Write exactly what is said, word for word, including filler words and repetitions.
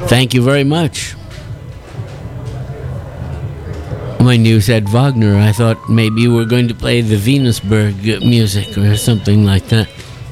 Thank you very much. When you said Wagner, I thought maybe you were going to play the Venusberg music or something like that.